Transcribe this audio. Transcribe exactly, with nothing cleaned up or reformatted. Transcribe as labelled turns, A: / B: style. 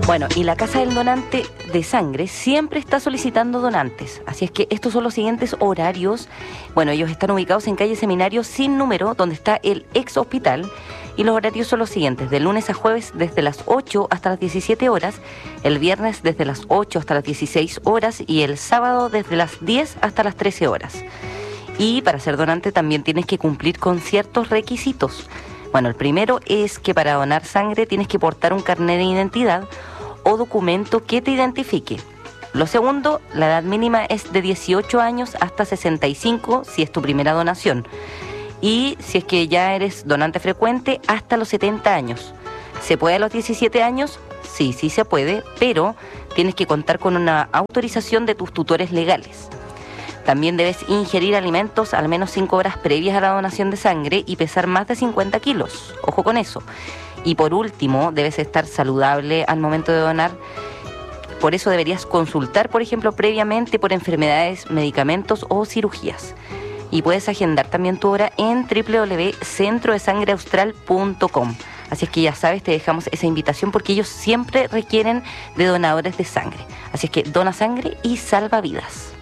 A: Bueno, y la Casa del Donante de Sangre siempre está solicitando donantes. Así es que estos son los siguientes horarios. Bueno, ellos están ubicados en calle Seminario sin número, donde está el ex hospital. Y los horarios son los siguientes: de lunes a jueves desde las ocho hasta las diecisiete horas, el viernes desde las ocho hasta las dieciséis horas y el sábado desde las diez hasta las trece horas. Y para ser donante también tienes que cumplir con ciertos requisitos. Bueno, el primero es que para donar sangre tienes que portar un carnet de identidad o documento que te identifique. Lo segundo, la edad mínima es de dieciocho años hasta sesenta y cinco si es tu primera donación. Y si es que ya eres donante frecuente, hasta los setenta años. ¿Se puede a los diecisiete años? Sí, sí se puede, pero tienes que contar con una autorización de tus tutores legales. También debes ingerir alimentos al menos cinco horas previas a la donación de sangre y pesar más de cincuenta kilos. Ojo con eso. Y por último, debes estar saludable al momento de donar. Por eso deberías consultar, por ejemplo, previamente por enfermedades, medicamentos o cirugías. Y puedes agendar también tu hora en doble u doble u doble u punto centro de sangre austral punto com. Así es que ya sabes, te dejamos esa invitación porque ellos siempre requieren de donadores de sangre. Así es que dona sangre y salva vidas.